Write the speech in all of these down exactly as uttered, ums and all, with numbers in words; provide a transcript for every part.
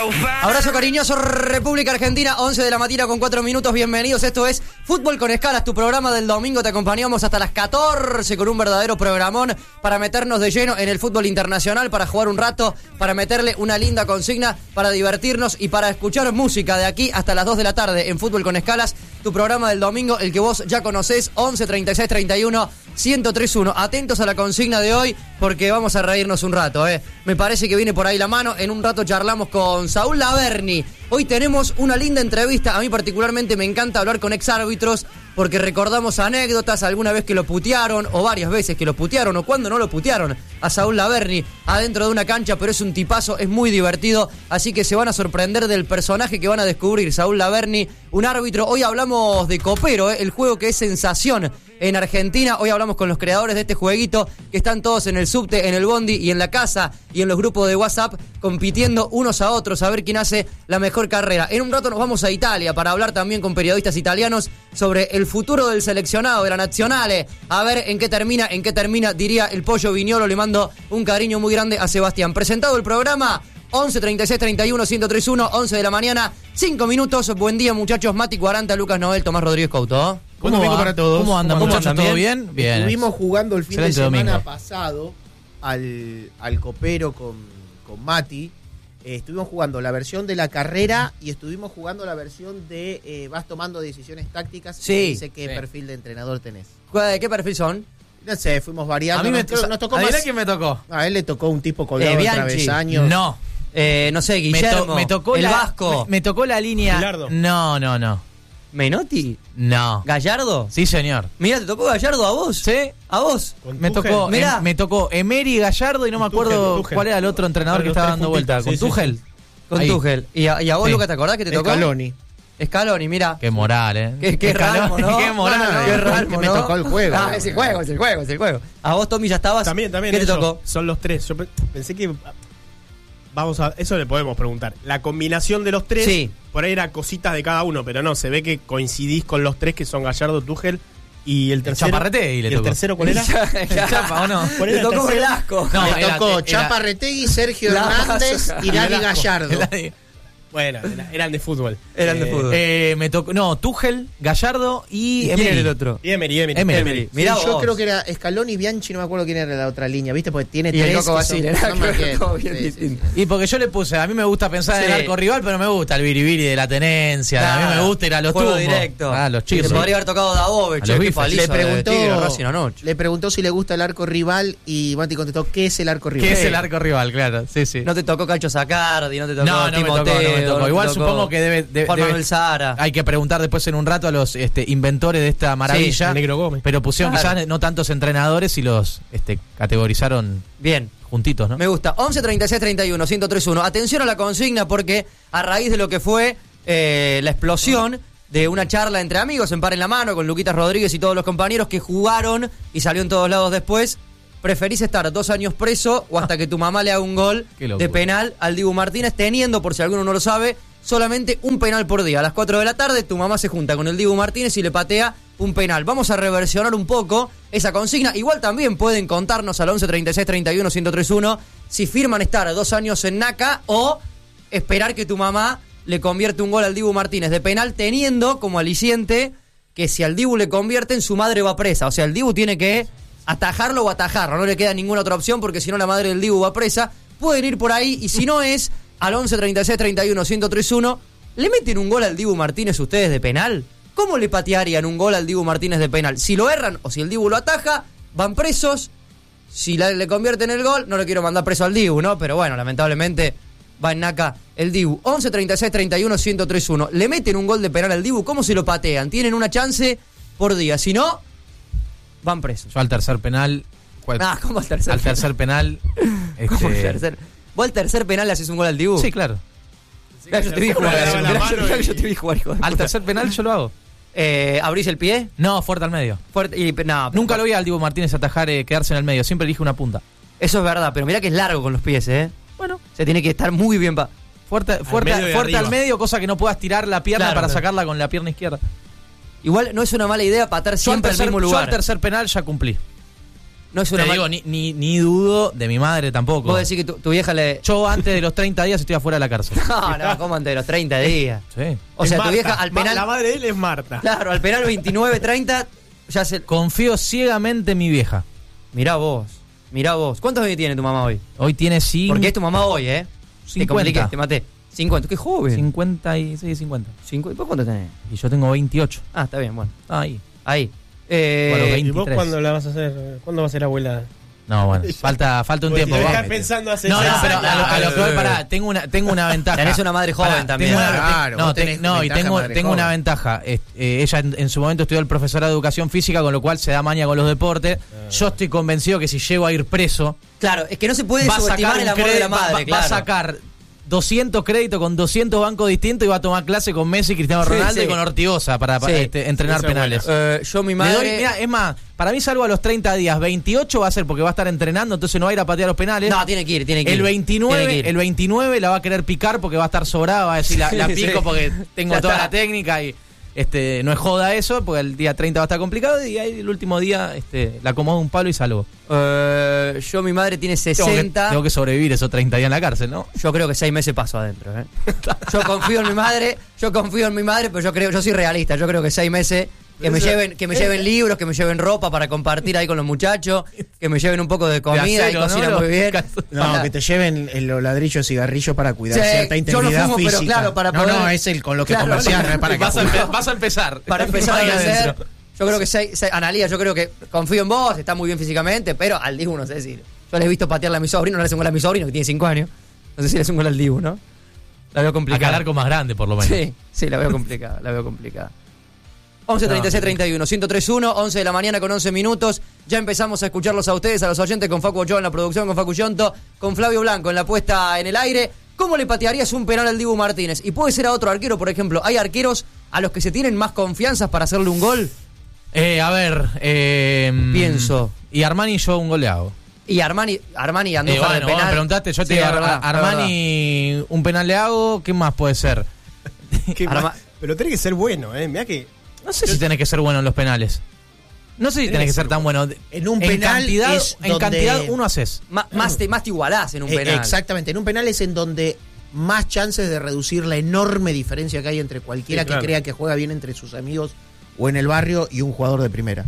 Abrazo cariñoso, República Argentina, once de la mañana con cuatro minutos, bienvenidos, esto es Fútbol con Escalas, tu programa del domingo, te acompañamos hasta las catorce con un verdadero programón para meternos de lleno en el fútbol internacional, para jugar un rato, para meterle una linda consigna, para divertirnos y para escuchar música de aquí hasta las dos de la tarde en Fútbol con Escalas, tu programa del domingo, el que vos ya conocés, once treinta y seis treinta y uno ciento tres uno. Atentos a la consigna de hoy porque vamos a reírnos un rato, eh. Me parece que viene por ahí la mano. En un rato charlamos con Saúl Laverni. Hoy tenemos una linda entrevista. A mí particularmente me encanta hablar con exárbitros porque recordamos anécdotas, alguna vez que lo putearon o varias veces que lo putearon o cuando no lo putearon a Saúl Laverni adentro de una cancha, pero es un tipazo, es muy divertido, así que se van a sorprender del personaje que van a descubrir. Saúl Laverni, un árbitro. Hoy hablamos de Copero, eh, el juego que es sensación en Argentina. Hoy hablamos con los creadores de este jueguito que están todos en el subte, en el bondi y en la casa y en los grupos de WhatsApp compitiendo unos a otros a ver quién hace la mejor carrera. En un rato nos vamos a Italia para hablar también con periodistas italianos sobre el futuro del seleccionado de la Nazionale. A ver en qué termina, en qué termina, diría el Pollo Viñolo. Le mando un cariño muy grande a Sebastián. Presentado el programa, once treinta y seis treinta y uno ciento tres uno, once de la mañana, cinco minutos. Buen día, muchachos. Mati Cuaranta, Lucas Noel, Tomás Rodríguez Couto. ¿Cómo ¿Cómo va? Para todos? ¿Cómo andan, muchachos? ¿Todo bien? Bien. Estuvimos jugando el fin Excelente de semana domingo. pasado al, al Copero con, con Mati. Eh, estuvimos jugando la versión de la carrera y estuvimos jugando la versión de eh, vas tomando decisiones tácticas. Sí. Y dice qué Sí. perfil de entrenador tenés. ¿De qué perfil son? No sé, fuimos variando. A mí me nos, nos tocó ¿adivina más. quién me tocó? A él le tocó un tipo colgado Eh, de Bianchi. travesaños. No. Eh, no sé, Me, Guillermo. to- me tocó el la, Vasco. Me, me tocó la línea. Gilardo. No, no, no. ¿Menotti? No. ¿Gallardo? Sí, señor. Mira, ¿te tocó Gallardo a vos? Sí. ¿A vos? Con Me Tuchel. tocó, Mirá. em- me tocó Emery, Gallardo y no me Tuchel, acuerdo Tuchel. cuál era el otro entrenador que Los estaba tres dando vuelta. juntitos, ¿Con sí, Tuchel? sí, Con Ahí. Tuchel. ¿Y a, y a vos, Sí. Lucas, te acordás que te tocó? Scaloni. Scaloni, mira. Qué moral, ¿eh? Qué, qué ralmo, ¿no? Qué moral. No, no, Qué no, ralmo, que me ¿no? tocó el juego. Ah, es el juego, es el juego, es el juego. ¿A vos, Tommy, ya estabas? También, también. ¿Qué te ellos tocó? Son los tres. Yo pe- pensé que. Vamos a. Eso le podemos preguntar. La combinación de los tres. Sí. Por ahí era cositas de cada uno, pero no. Se ve que coincidís con los tres que son Gallardo, Tuchel y el tercero. Chaparretegui le ¿Y el tocó. tercero cuál era? El Chapa, ¿o no? ¿Cuál Le era el tocó tercero? Velasco. No, Le era- tocó era- Chaparretegui, Sergio La- Hernández y Dani Velasco. Gallardo. Bueno, era- eran de fútbol. Eran de Eh, fútbol. Eh, me tocó, no, Tuchel, Gallardo y, ¿Y quién Emery. era el otro? Y Emery, Emery. Emery. Emery. Mirá Sí, yo vos. creo que era Scaloni, Bianchi, no me acuerdo quién era la otra línea, ¿viste? Porque tiene Y el tres Coco que son- Basile, era no me acuerdo. todo bien Sí, sí, distinto. Y porque yo le puse, a mí me gusta pensar en Sí. el arco rival, pero no me gusta el biribiri de la tenencia. A mí Claro. me gusta ir a los Juego tumbos. directo. Ah, los Te chicos. podría haber tocado Dabove, A che, los qué bifes. paliza Le de preguntó, Tigre Racing anoche. le preguntó si le gusta el arco rival y Mati contestó, ¿qué es el arco rival? ¿Qué es el arco rival? Claro, sí, sí. No te tocó Calcho Sacardi, no te tocó No, no me Timoteo, tocó, no me tocó. te Igual tocó supongo que debe, debe- Juan debe- Manuel Sara. hay que preguntar después en un rato a los este, inventores de esta maravilla. el Negro Gómez. Pero pusieron Claro. quizás no tantos entrenadores y los este, categorizaron Bien. juntitos, ¿no? Me gusta. once treinta y seis treinta y uno ciento tres uno. Atención a la consigna porque a raíz de lo que fue eh, la explosión de una charla entre amigos en Par en la Mano con Luquitas Rodríguez y todos los compañeros que jugaron y salió en todos lados después, ¿preferís estar dos años preso o hasta que tu mamá le haga un gol Qué locura. de penal al Dibu Martínez, teniendo, por si alguno no lo sabe, solamente un penal por día? A las cuatro de la tarde tu mamá se junta con el Dibu Martínez y le patea un penal. Vamos a reversionar un poco esa consigna. Igual también pueden contarnos al once treinta y seis treinta y uno ciento tres uno si firman estar dos años en Naca o esperar que tu mamá le convierte un gol al Dibu Martínez de penal, teniendo como aliciente que si al Dibu le convierten, su madre va presa. O sea, el Dibu tiene que atajarlo o atajarlo. No le queda ninguna otra opción porque si no la madre del Dibu va presa. Pueden ir por ahí y si no es al once treinta y seis treinta y uno ciento tres uno, ¿le meten un gol al Dibu Martínez ustedes de penal? ¿Cómo le patearían un gol al Dibu Martínez de penal? Si lo erran o si el Dibu lo ataja, van presos. Si la- le convierten el gol, no le quiero mandar preso al Dibu, ¿no? Pero bueno, lamentablemente va en Naca el Dibu. once treinta y seis treinta y uno ciento tres uno. ¿Le meten un gol de penal al Dibu? ¿Cómo se lo patean? Tienen una chance por día. Si no, van presos. Yo al tercer penal. ¿cuál? Ah, ¿cómo al tercer al tercer penal. ¿Cómo al este, tercer? ¿Vos al tercer penal le haces un gol al Dibu? Sí, claro. Mirá, yo te vi jugar. Le daba la Mirá, mano mirá que y- yo te vi jugar, hijo de Al puta. tercer penal yo lo hago. Eh, ¿Abrís el pie? No, fuerte al medio. Fuerte y, no, Nunca lo vi al Dibu Martínez atajar, eh, quedarse en el medio. Siempre elige una punta. Eso es verdad, pero mirá que es largo con los pies, ¿eh? Bueno, Se tiene que estar muy bien. Pa... fuerte, fuerte, medio y fuerte al arriba. medio, cosa que no puedas tirar la pierna Claro. para sacarla con la pierna izquierda. Igual no es una mala idea patar Yo al siempre al tercer, mismo yo lugar. al tercer penal ya cumplí. No es Te una digo, mal- ni, ni, ni dudo de mi madre tampoco. Vos decís que tu, tu vieja le... Yo antes de los treinta días estoy afuera de la cárcel. No, no, ¿cómo antes de los treinta días? Sí. O Es sea, tu Marta. vieja al Ma- penal... La madre de él es Marta. Claro, al penal veintinueve, treinta, ya se... Confío ciegamente en mi vieja. Mirá vos, mirá vos. ¿Cuántos años tiene tu mamá hoy? Hoy tiene cinco. Porque es tu mamá hoy, ¿eh? Te cincuenta. compliqué, te maté. cincuenta, qué joven. cincuenta y sí, cincuenta. Cincu- ¿Y vos cuánto tenés? Y yo tengo veintiocho. Ah, está bien, bueno. Ahí. Ahí. Eh, Bueno, ¿Y veintitrés. vos cuándo la vas a hacer? ¿Cuándo va a ser abuela? No, bueno, falta, falta un Porque tiempo. lo vamos. estás pensando hace No, no, seis pero años. a lo, a lo que voy, pará, tengo una, tengo una ventaja. Tenés una madre joven Pará, también. tengo una- Claro, no, vos te- tenés no, y ventaja tengo, madre tengo joven. una ventaja. Es- eh, ella en, en su momento estudió el profesorado de educación física, con lo cual se da maña con los deportes. Yo estoy convencido que si llego a ir preso, Claro, es que no se puede va a subestimar sacar el un amor de la crédito- va- madre, va, claro. va a sacar doscientos créditos con doscientos bancos distintos y va a tomar clase con Messi, Cristiano Sí, Ronaldo sí. y con Ortigosa para, para, Sí. este, entrenar Eso es penales. Eh, yo, mi Le madre... doy- mirá, es más, para mí salgo a los treinta días, veintiocho va a ser porque va a estar entrenando, entonces no va a ir a patear los penales. No, tiene que ir, tiene que ir. El Tiene veintinueve, que ir. el veintinueve la va a querer picar porque va a estar sobrada, va a decir la, la Sí, pico sí. porque tengo Ya toda está. la técnica y este no es joda eso, porque el día treinta va a estar complicado y ahí el último día este, la acomodo un palo y salgo. Eh, yo, mi madre tiene Tengo que, sesenta. tengo que sobrevivir esos treinta días en la cárcel, ¿no? Yo creo que seis meses paso adentro, ¿eh? Yo confío en mi madre, yo confío en mi madre, pero yo creo, yo soy realista, yo creo que seis meses que me Eso- lleven, que me lleven libros, que me lleven ropa para compartir ahí con los muchachos, que me lleven un poco de comida y acero, ¿no? cocinan Los muy bien. casos- No, que te lleven el- los ladrillos y cigarrillos para cuidar Sí, cierta yo no integridad fumo, pero física. claro, para no, poder- no, es el con lo que Claro, comerciar, no es para que vas, a juegues. empe- vas a empezar. Para empezar a Ahí crecer, adentro. yo creo que seis, seis- Analía, yo creo que confío en vos, está muy bien físicamente, pero al Dibu no sé si. Yo le he visto patearle a mi sobrino, no le hacen gol a mi sobrino, que tiene cinco años. No sé si le hacen gol al Dibu, ¿no? La veo Acá complicada. el arco más grande, por lo menos. Sí, sí, la veo complicada, la veo complicada. once treinta y seis treinta y uno, ciento tres punto uno, once de la mañana con once minutos. Ya empezamos a escucharlos a ustedes, a los oyentes, con Facu Ochoa en la producción, con Facu Yonto, con Flavio Blanco en la puesta en el aire. ¿Cómo le patearías un penal al Dibu Martínez? Y puede ser a otro arquero, por ejemplo. ¿Hay arqueros a los que se tienen más confianza para hacerle un gol? Eh, a ver, eh, Pienso. Y Armani yo un gol le hago. Y Armani, Armani y Eh, Andújar bueno, de vos penal. me preguntaste, yo te Sí, digo, es Ar- verdad, es Armani un penal le hago, ¿qué más puede ser? Qué Arma- mal. Pero tiene que ser bueno, ¿eh? Mirá que. No sé si tenés que ser bueno en los penales. No sé si tenés que ser tan bueno. En un penal cantidad, es en donde- cantidad uno haces. Ma- más, te, más te igualás en un Eh, penal. Exactamente, en un penal es en donde más chances de reducir la enorme diferencia que hay entre cualquiera Sí, claro. que crea que juega bien entre sus amigos o en el barrio y un jugador de primera.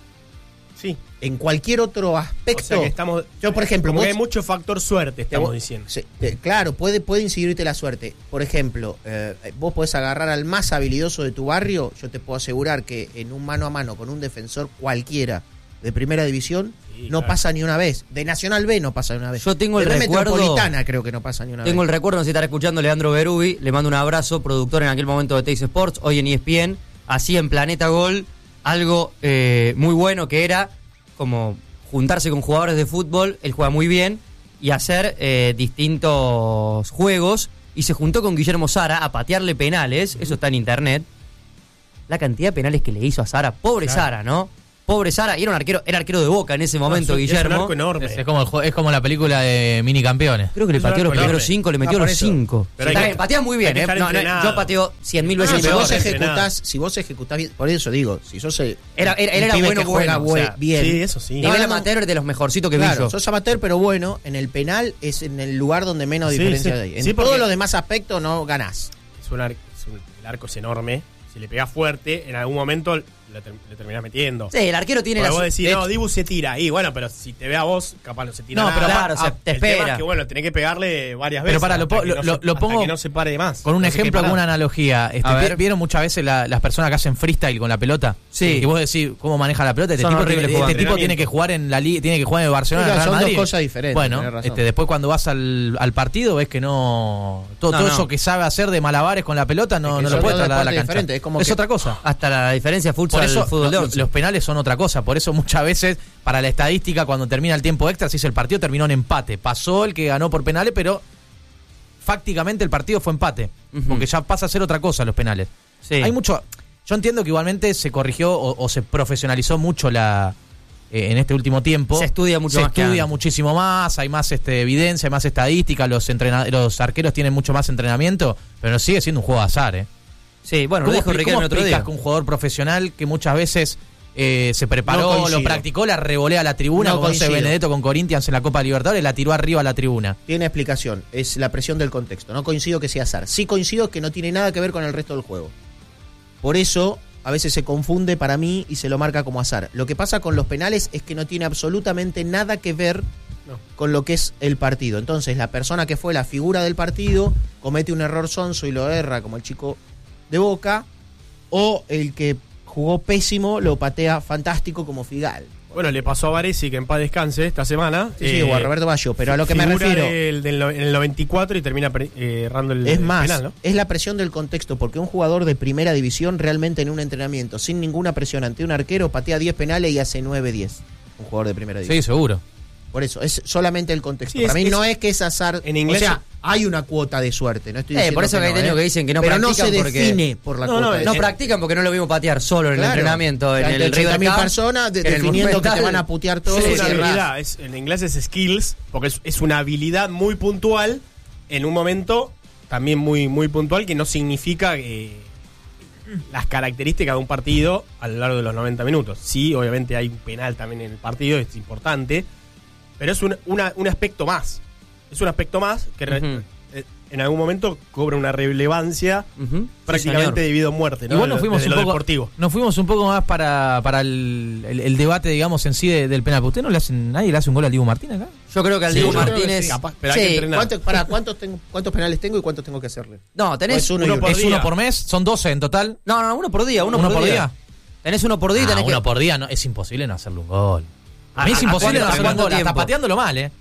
Sí. En cualquier otro O aspecto. sea que estamos. Yo, por ejemplo, como que vos- hay mucho factor suerte, estamos diciendo. Sí, eh, claro, puede, puede incidirte la suerte. Por ejemplo, eh, vos podés agarrar al más habilidoso de tu barrio. Yo te puedo asegurar que en un mano a mano con un defensor cualquiera de primera división Sí, no claro. pasa ni una vez. De Nacional B no pasa ni una vez. Yo tengo el de recuerdo- Metropolitana creo que no pasa ni una Tengo el vez. recuerdo, no sé si estará escuchando Leandro Berubi, le mando un abrazo, productor en aquel momento de Teis Sports, hoy en E S P N, así en Planeta Gol, algo eh, muy bueno que era como juntarse con jugadores de fútbol, él juega muy bien, y hacer eh, distintos juegos, y se juntó con Guillermo Sara a patearle penales, eso está en internet, la cantidad de penales que le hizo a Sara, pobre Claro. Sara, ¿no? Pobre Sara, y era un arquero, era arquero de Boca en ese momento, No, es un- Es un Guillermo. arco enorme. Es, es como el jue- es como la película de Mini Campeones. Creo que le Es un pateó los arco primeros enorme. cinco, le metió No, por los eso. cinco. Pero hay Está que- bien, patea muy bien, hay que ¿eh? estar No, no, entrenado. yo pateo cien mil veces No, y si peor. vos entrenado. ejecutás, si vos ejecutás bien, por eso digo, si sos el, Era- era- un él era pibe bueno, que juega bueno, o bue- sea, bien. Sí, eso sí. Nivel No, no, no. amateur de los mejorcitos que vi Claro, yo. sos amateur, pero bueno, en el penal es en el lugar donde menos Sí, diferencia sí. hay. En Sí, todos porque- los demás aspectos no ganás. Es un ar- es un- el arco es enorme. Si le pegás fuerte, en algún momento le, ter- le terminás metiendo. Sí, el arquero tiene Porque la vos su- decís, de no, hecho- Dibu se tira. Y bueno, pero si te ve a vos, capaz no se tira No, nada. pero claro, Ah, o sea, te el tema espera. es que bueno, tenés que pegarle varias Pero veces. pará, lo hasta po- que lo- no lo- se- lo hasta pongo que no se pare más. Con un No sé qué ejemplo, parar. con una analogía. Este, A ver. vi- ¿Vieron muchas veces la- las personas que hacen freestyle con la pelota? Sí. Y vos decís, ¿cómo maneja la pelota? Este Son tipo, horribles tiene, este jugando. tipo tiene que jugar en la liga, tiene que jugar en el Barcelona, Sí, en el claro, Real son dos Madrid. cosas diferentes, Bueno, tenés razón. este, después cuando vas al, al partido ves que no... Todo, No, todo no. eso que sabe hacer de malabares con la pelota no, Es que no son lo puede dos trasladar a la deportes cancha. diferentes, es como que- otra cosa. Hasta la diferencia futsal Por eso fútbol de lo- once. los penales son otra cosa. Por eso muchas veces para la estadística cuando termina el tiempo extra se dice el partido terminó en empate. Pasó el que ganó por penales, pero fácticamente el partido fue empate. Ujú. Porque ya pasa a ser otra cosa los penales. Sí. Hay mucho... Yo entiendo que igualmente se corrigió o, o se profesionalizó mucho la eh, en este último tiempo. Se estudia mucho Se más que estudia antes. muchísimo más, hay más este, evidencia, hay más estadística, los, entrena- los arqueros tienen mucho más entrenamiento, pero sigue siendo un juego de azar, ¿eh? Sí, bueno, lo ¿Cómo, dijo expli- Riquelme cómo el otro explicas día. que un jugador profesional que muchas veces eh, se preparó, No lo practicó, la revolea a la tribuna, No como hace coincido. Benedetto con Corinthians en la Copa Libertadores, la tiró arriba a la tribuna. Tiene explicación, es la presión del contexto. No coincido que sea azar. Sí coincido que no tiene nada que ver con el resto del juego. Por eso, a veces se confunde para mí y se lo marca como azar. Lo que pasa con los penales es que no tiene absolutamente nada que ver No. con lo que es el partido. Entonces, la persona que fue la figura del partido comete un error sonso y lo erra, como el chico de Boca, o el que jugó pésimo lo patea fantástico como Figal. Bueno, le pasó a Varesi, que en paz descanse esta semana. Sí, sí, o a Roberto Baggio, pero a lo que me figura refiero... del- del no- en el noventa y cuatro y termina pre- eh, errando el, Es el más, penal, ¿no? es la presión del contexto, porque un jugador de primera división realmente en un entrenamiento, sin ninguna presión ante un arquero, patea diez penales y hace nueve diez. Un jugador de primera división. Sí, seguro. Por eso, es solamente el contexto. Sí, Para es- mí es- no es que es azar. en inglés- o sea, hay una cuota de suerte, no estoy Eh, diciendo por eso que hay no, técnicos ¿eh? que dicen que no Pero no practican se porque- define por la No, cuota no, de No Eh, practican porque no lo vimos patear solo en el Claro. entrenamiento. En Ante el ochenta River mil Cup, personas de- en el definiendo que te Monumental. van a putear todos. Es y una errás. habilidad, es- en inglés es skills, porque es, es una habilidad muy puntual en un momento también muy, muy puntual que no significa eh, las características de un partido a lo largo de los noventa minutos. Sí, obviamente hay un penal también en el partido, es importante, pero es un, una- un aspecto más. Es un aspecto más que re- Ujú. eh, en algún momento cobra una relevancia Ujú. Sí, prácticamente señor. de vida o muerte, ¿no? Igual nos Desde fuimos, un lo poco, deportivo. nos fuimos un poco más para, para el, el- el debate, digamos, en sí de- del penal. ¿Usted no le hacen, nadie le hace un gol al Dibu Martín acá? Yo creo que al Sí, Diego yo creo que Martínez. sí. Capaz, pero hay que Sí. entrenar. ¿Cuánto- para, ¿cuántos, tengo, ¿Cuántos penales tengo y cuántos tengo que hacerle? No, tenés. O es uno y uno uno. por ¿Es día. uno por mes? ¿Son doce en total? No, no, uno por día. Uno, ¿Uno por, por día. día? Tenés uno por día y Ah, tenés uno que. por día, no, es imposible no hacerle un gol. A mí ¿A- es a imposible cuánto- no a hacerle un cuánto gol, hasta tiempo? pateándolo mal, ¿eh?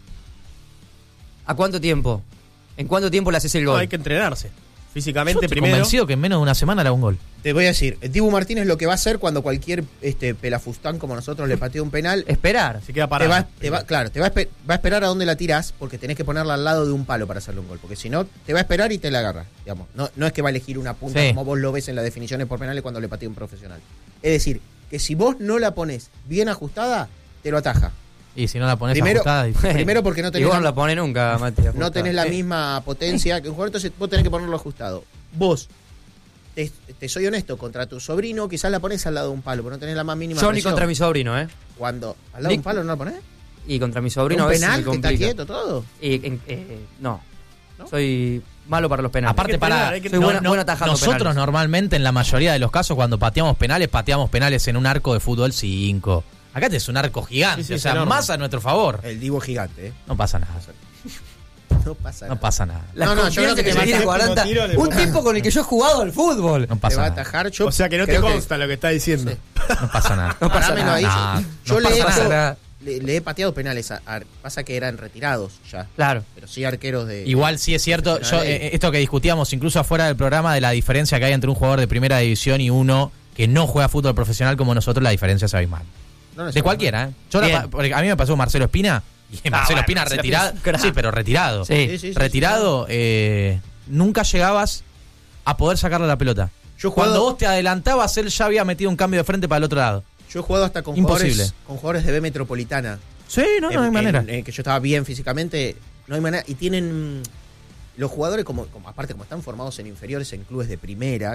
¿A cuánto tiempo? ¿En cuánto tiempo le haces el No, gol? hay que entrenarse. Yo Físicamente estoy primero. convencido que en menos de una semana le hago un gol. Te voy a decir, Dibu Martínez lo que va a hacer cuando cualquier este pelafustán como nosotros le patea un penal, Esperar. Se queda te parado. va, te va- claro, te va a, espe- va a esperar a dónde la tirás porque tenés que ponerla al lado de un palo para hacerle un gol, porque si no te va a esperar y te la agarra, digamos. No, no es que va a elegir una punta Sí. como vos lo ves en las definiciones por penales cuando le patea un profesional. Es decir, que si vos no la pones bien ajustada, te lo ataja. Y si no la pones Primero- ajustada... y- Primero porque no Y tenés vos la- no la pone nunca, Mati. no ajustada. tenés la Eh, misma potencia que un jugador, entonces vos tenés que ponerlo ajustado. Vos, te, te soy honesto, contra tu sobrino quizás la pones al lado de un palo, pero no tenés la más mínima Yo ni presión. contra mi sobrino, ¿eh? Cuando al lado de Ni- un palo no la ponés. Y contra mi sobrino a ¿Un veces penal me que está complica. quieto todo? Y, en- eh, no. ¿No? Soy malo para los penales. Aparte, Hay que entrenar, para hay que Soy no- buena- no- buena atajando nosotros penales. normalmente, en la mayoría de los casos, cuando pateamos penales, pateamos penales en un arco de fútbol cinco. Acá tenés un arco gigante, Sí, sí, o es sea, enorme. más a nuestro favor. El Divo gigante, ¿eh? No pasa nada. No pasa No nada. pasa nada. La No, no, yo creo confianza que te se va a tiene atajar Guaranta. como tiro, le Un pongo- tipo con el que yo he jugado al fútbol. No Te pasa va a nada. atajar. Yo O sea que no te creo consta lo que está diciendo. Sí. No pasa nada. No pasa Parámelo nada. ahí. No, yo no le, he pasa hecho- nada. le, le he pateado penales. A, a- pasa que eran retirados ya. Claro. Pero sí arqueros de. Igual sí es cierto, yo, profesionales. eh, esto que discutíamos incluso afuera del programa de la diferencia que hay entre un jugador de primera división y uno que no juega fútbol profesional como nosotros, la diferencia es abismal. No, no De sé. cualquiera, ¿eh? Yo la Bien. pa- porque a mí me pasó Marcelo Espina, y Marcelo bueno, Espina Marcelo retirado, Espina es un crack. sí, pero retirado. Sí. Sí, sí, sí, retirado, eh, nunca llegabas a poder sacarle la pelota. Yo he Cuando jugado- vos te adelantabas, él ya había metido un cambio de frente para el otro lado. Yo he jugado hasta con Imposible. jugadores, con jugadores de B Metropolitana. Sí, no, no hay En- manera. en- en que yo estaba bien físicamente, no hay manera. Y tienen los jugadores, como, como aparte como están formados en inferiores en clubes de primera,